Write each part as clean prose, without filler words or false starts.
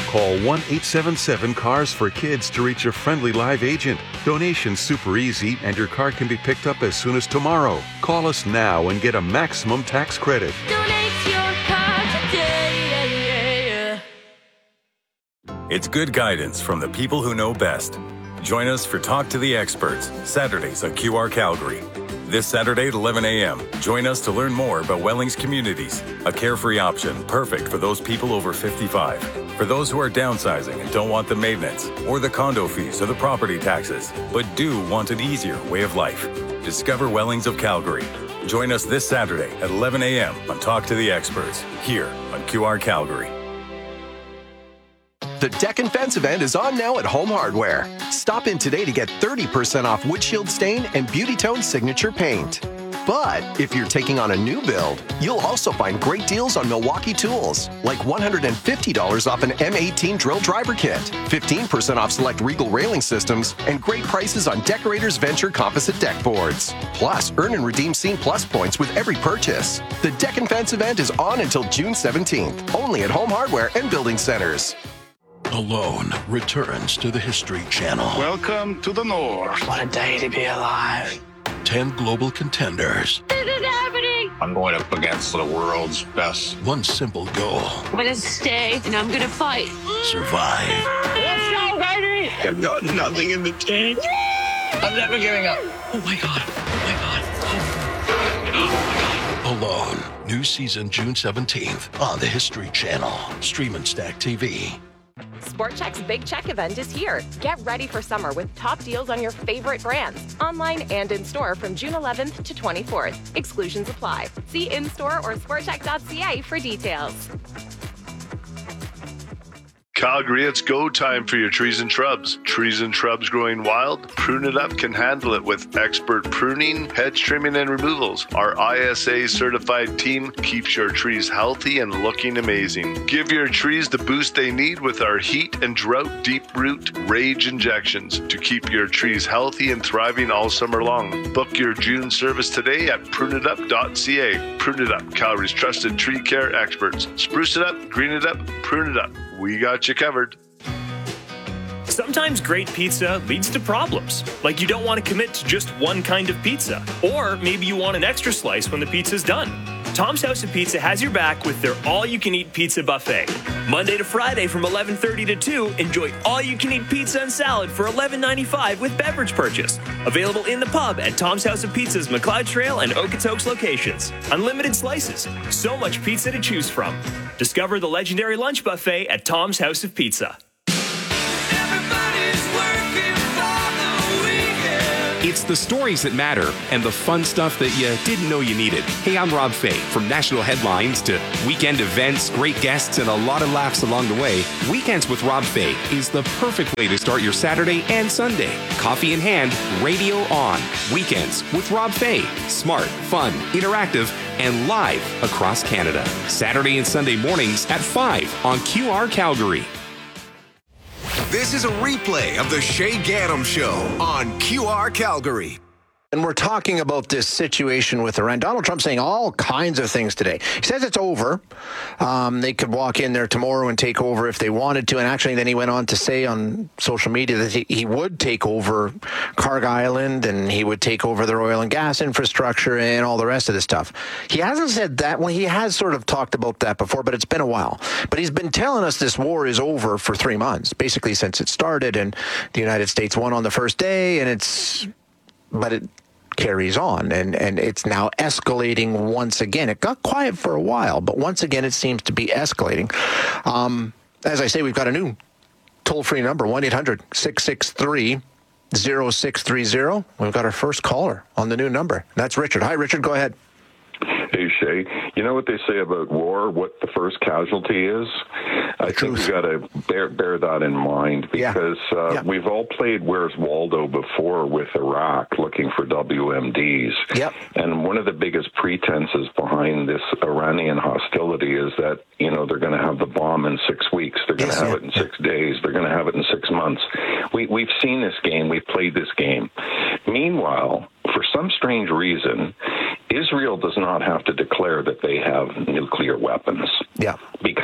Call 1-877-CARS-FOR-KIDS to reach a friendly live agent. Donation's super easy, and your car can be picked up as soon as tomorrow. Call us now and get a maximum tax credit. Donate your car today. It's good guidance from the people who know best. Join us for Talk to the Experts, Saturdays on QR Calgary. This Saturday at 11 a.m., join us to learn more about Wellings Communities, a carefree option perfect for those people over 55. For those who are downsizing and don't want the maintenance, or the condo fees or the property taxes, but do want an easier way of life. Discover Wellings of Calgary. Join us this Saturday at 11 a.m. on Talk to the Experts, here on QR Calgary. The Deck and Fence event is on now at Home Hardware. Stop in today to get 30% off windshield stain and Beauty Tone signature paint. But if you're taking on a new build, you'll also find great deals on Milwaukee tools, like $150 off an M18 drill driver kit, 15% off select Regal railing systems, and great prices on Decorators Venture composite deck boards. Plus, earn and redeem Scene Plus points with every purchase. The Deck and Fence event is on until June 17th, only at Home Hardware and Building Centers. Alone returns to the History Channel. Welcome to the North. What a day to be alive. 10 global contenders. This is happening. I'm going up against the world's best. One simple goal. I'm going to stay and I'm going to fight. Survive. Let's go, baby! I've got nothing in the tank. I'm never giving up. Oh my God. Alone. New season June 17th on the History Channel. Stream and Stack TV. Sport Chek's Big Check event is here. Get ready for summer with top deals on your favorite brands, online and in store from June 11th to 24th. Exclusions apply. See in-store or sportchek.ca for details. Calgary, it's go time for your trees and shrubs. Trees and shrubs growing wild? Prune It Up can handle it with expert pruning, hedge trimming, and removals. Our ISA certified team keeps your trees healthy and looking amazing. Give your trees the boost they need with our heat and drought deep root rage injections to keep your trees healthy and thriving all summer long. Book your June service today at pruneitup.ca. Prune It Up, Calgary's trusted tree care experts. Spruce it up, green it up, prune it up. We got you covered. Sometimes great pizza leads to problems, like you don't want to commit to just one kind of pizza, or maybe you want an extra slice when the pizza's done. Tom's House of Pizza has your back with their all-you-can-eat pizza buffet. Monday to Friday from 11:30 to 2, enjoy all-you-can-eat pizza and salad for $11.95 with beverage purchase. Available in the pub at Tom's House of Pizza's McLeod Trail and Okotoks locations. Unlimited slices, so much pizza to choose from. Discover the legendary lunch buffet at Tom's House of Pizza. It's the stories that matter and the fun stuff that you didn't know you needed. Hey, I'm Rob Fay. From national headlines to weekend events, great guests, and a lot of laughs along the way, Weekends with Rob Fay is the perfect way to start your Saturday and Sunday. Coffee in hand, radio on. Weekends with Rob Fay. Smart, fun, interactive, and live across Canada. Saturday and Sunday mornings at 5 on QR Calgary. This is a replay of the Shay Gaddam Show on QR Calgary. And we're talking about this situation with Iran. Donald Trump saying all kinds of things today. He says it's over. They could walk in there tomorrow and take over if they wanted to. And actually, then he went on to say on social media that he would take over Carg Island and he would take over their oil and gas infrastructure and all the rest of this stuff. He hasn't said that. Well, he has sort of talked about that before, but it's been a while. But he's been telling us this war is over for 3 months, basically since it started. And the United States won on the first day, and but it carries on, and it's now escalating once again. It got quiet for a while, but once again, it seems to be escalating. As I say, we've got a new toll-free number, 1-800-663-0630. We've got our first caller on the new number. That's Richard. Hi, Richard. Go ahead. Hey, Shay. You know what they say about war, what the first casualty is? I think we've got to bear that in mind, because we've all played Where's Waldo before with Iraq looking for WMDs. Yep. And one of the biggest pretenses behind this Iranian hostility is that, they're going to have the bomb in 6 weeks. They're going to have it in 6 days. They're going to have it in 6 months. We've seen this game. We've played this game. Meanwhile, for some strange reason, Israel does not have to declare that they have nuclear weapons. Yeah. Because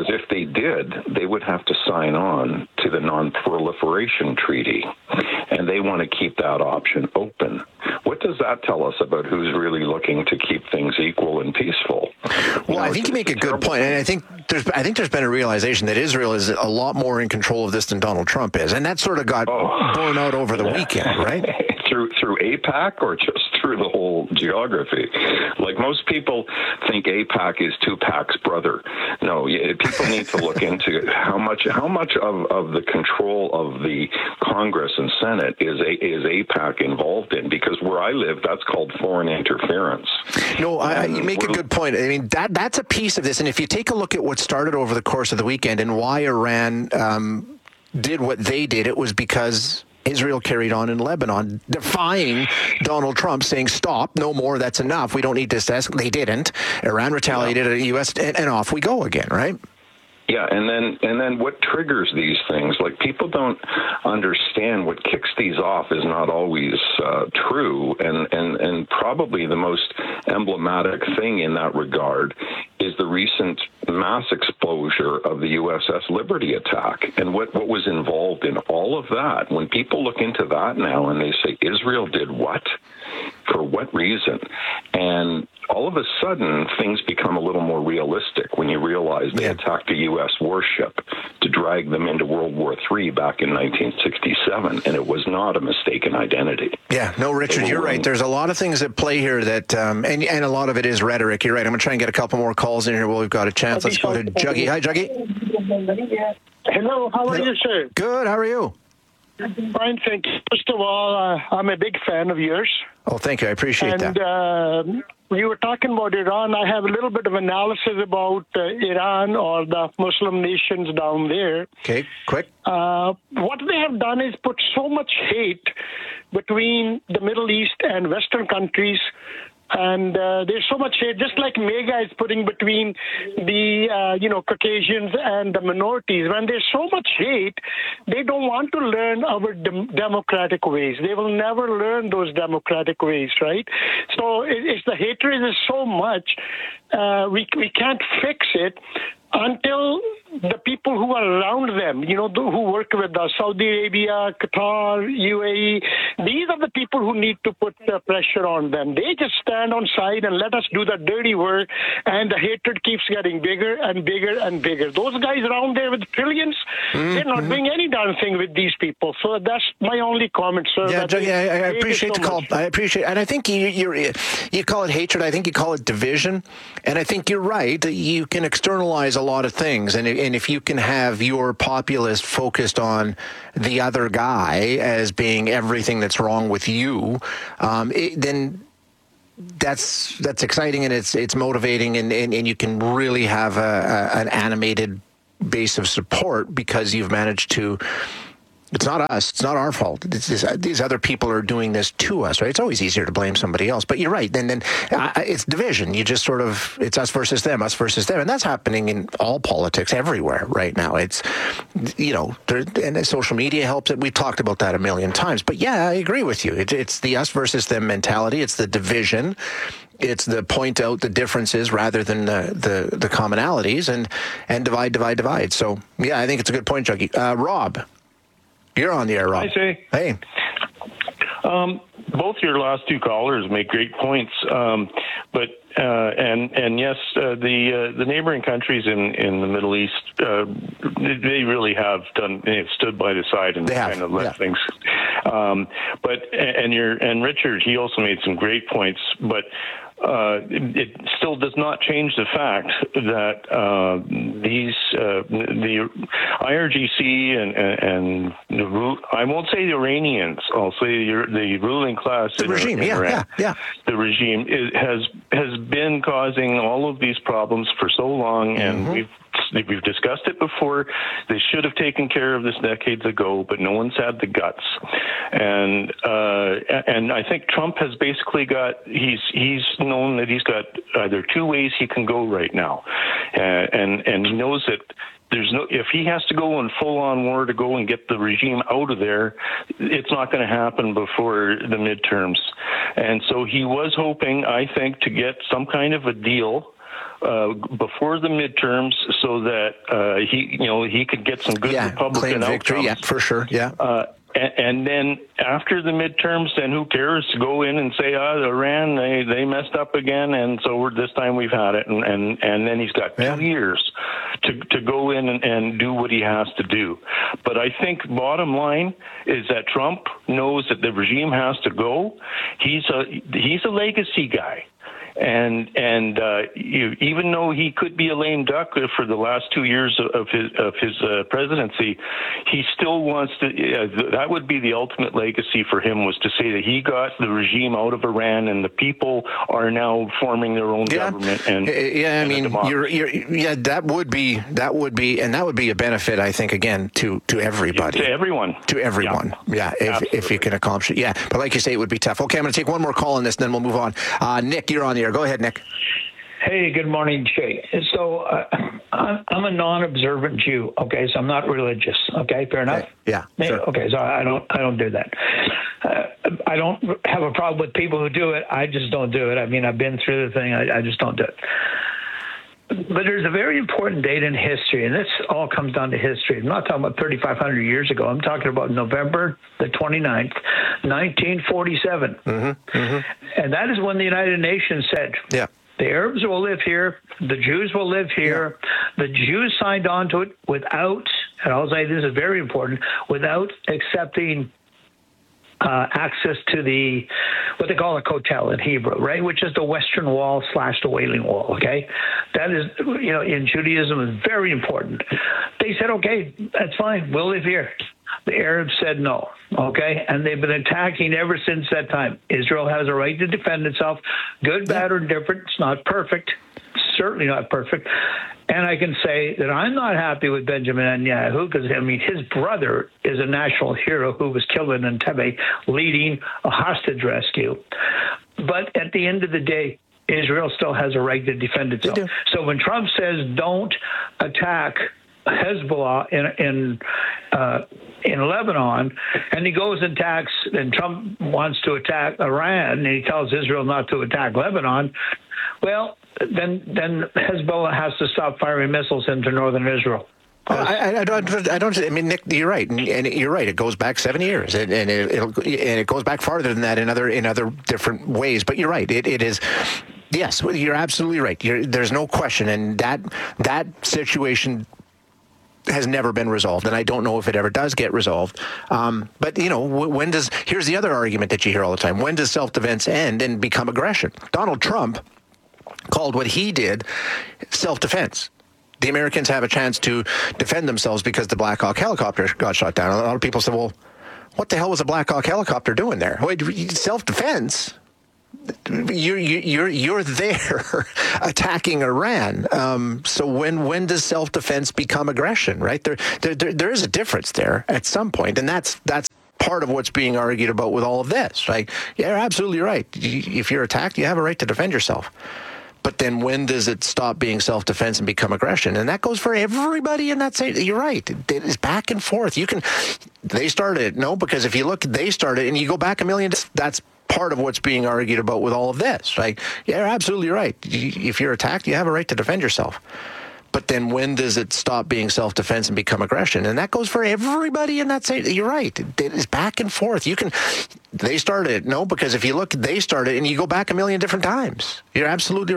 because if they did, they would have to sign on to the Non-Proliferation Treaty, and they want to keep that option open. What does that tell us about who's really looking to keep things equal and peaceful? Well, I think you make a good point, and I think there's been a realization that Israel is a lot more in control of this than Donald Trump is, and that sort of got borne out over the weekend, right? Through AIPAC or just through the whole geography? Like most people think AIPAC is Tupac's brother. No, people need to look into how much of the control of the Congress and Senate is AIPAC involved in, because where I live, that's called foreign interference. No, you make a good point. I mean, that's a piece of this, and if you take a look at what started over the course of the weekend and why Iran did what they did, it was because Israel carried on in Lebanon, defying Donald Trump, saying, stop, no more, that's enough, we don't need this. They didn't. Iran retaliated at the U.S., and off we go again, right? Yeah, and then what triggers these things? Like, people don't understand what kicks these off is not always true, and probably the most emblematic thing in that regard is the recent mass exposure of the USS Liberty attack, and what was involved in all of that. When people look into that now and they say, Israel did what? For what reason? And all of a sudden, things become a little more realistic when you realize they attacked a U.S. warship to drag them into World War III back in 1967, and it was not a mistaken identity. Yeah, no, Richard, you're right. There's a lot of things at play here that, and a lot of it is rhetoric. You're right. I'm going to try and get a couple more calls in here while we've got a chance. Let's go to Juggy. Hi, Juggy. Hello, how are you, sir? Good, how are you? Fine, thank you. First of all, I'm a big fan of yours. Oh, thank you. I appreciate that. And you were talking about Iran. I have a little bit of analysis about Iran or the Muslim nations down there. Okay, quick. What they have done is put so much hate between the Middle East and Western countries. And there's so much hate, just like MAGA is putting between the, Caucasians and the minorities. When there's so much hate, they don't want to learn our democratic ways. They will never learn those democratic ways, right? So it's the hatred is so much, we can't fix it until the people who are around them, who work with us, Saudi Arabia, Qatar, UAE, these are the people who need to put pressure on them. They just stand on side and let us do the dirty work, and the hatred keeps getting bigger and bigger and bigger. Those guys around there with trillions, they're not doing any darn thing with these people. So that's my only comment, sir. Yeah, I appreciate the call. I appreciate, and I think you call it hatred. I think you call it division, and I think you're right. You can externalize a lot of things, and if you can have your populace focused on the other guy as being everything that's wrong with you, then that's exciting, and it's motivating, and you can really have an animated base of support because you've managed to. It's not us. It's not our fault. These other people are doing this to us, right? It's always easier to blame somebody else. But you're right. Then it's division. You just sort of, it's us versus them, and that's happening in all politics everywhere right now. It's, and social media helps it. We've talked about that a million times. But yeah, I agree with you. It's the us versus them mentality. It's the division. It's the point out the differences rather than the commonalities, and divide. So yeah, I think it's a good point, Juggy. Rob. You're on the air, Rob. Hi, Jay. Hey. Both your last two callers make great points, but yes, the neighboring countries in the Middle East, they really have stood by the side and kind of let things. And Richard, he also made some great points, but. It still does not change the fact that the IRGC and I won't say the Iranians, I'll say the ruling class, the regime, the regime has been causing all of these problems for so long, and we've discussed it before. They should have taken care of this decades ago, but no one's had the guts. And I think Trump has basically he's known that he's got either two ways he can go right now. And he knows that if he has to go in full-on war to go and get the regime out of there, it's not going to happen before the midterms. And so he was hoping, I think, to get some kind of a deal before the midterms so that he could get some good Republican victory, outcomes. for sure, And then after the midterms, then who cares? Go in and say, Iran, they messed up again, and so this time we've had it. And then he's got 2 years to go in and do what he has to do. But I think bottom line is that Trump knows that the regime has to go. He's a legacy guy. And even though he could be a lame duck for the last 2 years of his presidency, he still wants to. That would be the ultimate legacy for him, was to say that he got the regime out of Iran and the people are now forming their own government. And that would be a benefit, I think, again to everybody, to everyone. If you can accomplish it. Yeah, but like you say, it would be tough. Okay, I'm going to take one more call on this, and then we'll move on. Nick, you're on the air. Go ahead, Nick. Hey, good morning, Shay. So I'm a non-observant Jew. Okay, so I'm not religious. Okay, fair enough. Yeah. Sure. Okay, so I don't do that. I don't have a problem with people who do it. I just don't do it. I mean, I've been through the thing. I just don't do it. But there's a very important date in history, and this all comes down to history. I'm not talking about 3,500 years ago. I'm talking about November the 29th, 1947. And that is when the United Nations said, the Arabs will live here, the Jews will live here. The Jews signed on to it without, and I'll say this is very important, without accepting access to the, what they call a kotel in Hebrew, right, which is the Western Wall / the Wailing Wall, okay? That is, in Judaism is very important. They said, okay, that's fine, we'll live here. The Arabs said no, okay? And they've been attacking ever since that time. Israel has a right to defend itself, good, bad, or indifferent. It's not perfect, certainly not perfect. And I can say that I'm not happy with Benjamin Netanyahu because, his brother is a national hero who was killed in Entebbe leading a hostage rescue. But at the end of the day, Israel still has a right to defend itself. So when Trump says don't attack Hezbollah in Lebanon, and he goes and attacks, and Trump wants to attack Iran, and he tells Israel not to attack Lebanon, well, then Hezbollah has to stop firing missiles into northern Israel. I don't. I mean, Nick, you're right, and you're right. It goes back 7 years, and it goes back farther than that in other different ways. But you're right. It is. Yes, you're absolutely right. There's no question, and that situation has never been resolved, and I don't know if it ever does get resolved. But here's the other argument that you hear all the time: when does self-defense end and become aggression? Donald Trump called what he did self-defense. The Americans have a chance to defend themselves because the Black Hawk helicopter got shot down. A lot of people say, well, what the hell was a Black Hawk helicopter doing there? Self-defense? You're there attacking Iran. So when does self-defense become aggression, right? There is a difference there at some point, and that's part of what's being argued about with all of this, right? Yeah, you're absolutely right. If you're attacked, you have a right to defend yourself. But then when does it stop being self-defense and become aggression? And that goes for everybody in that state. You're right. It is back and forth. They started it. No, because if you look, they started, and you go back a million, that's part of what's being argued about with all of this, right? Yeah, you're absolutely right. If you're attacked, you have a right to defend yourself. But then when does it stop being self-defense and become aggression? And that goes for everybody in that state. You're right. It is back and forth. They started it. No, because if you look, they started, and you go back a million different times. You're absolutely right.